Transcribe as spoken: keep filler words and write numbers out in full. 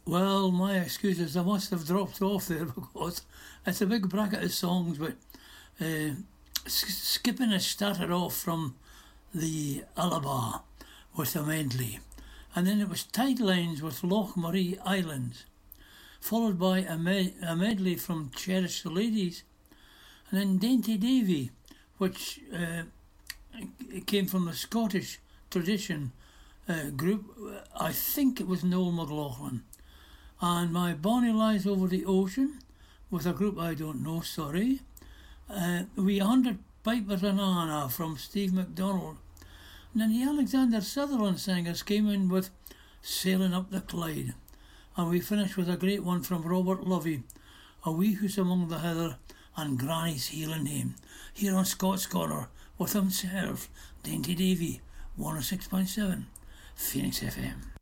Well, my excuse is I must have dropped off there because it's a big bracket of songs, but uh, Skipping has started off from the Alaba with a medley, and then it was Tidelines with Loch Marie Islands, followed by a, me- a medley from Cherish the Ladies, and then Dainty Davy, which uh, came from the Scottish tradition uh, group. I think it was Noel McLaughlin. And My Bonnie Lies Over the Ocean with a group I don't know, sorry. Uh, we Hundred Pipers and Anna from Steve McDonald. And then the Alexander Sutherland singers came in with Sailing Up the Clyde. And we finished with a great one from Robert Lovey, A Wee Hoose Among the Heather and Granny's Healing Name. Here on Scots Corner with himself, Dainty Davy, one oh six point seven, Phoenix F M.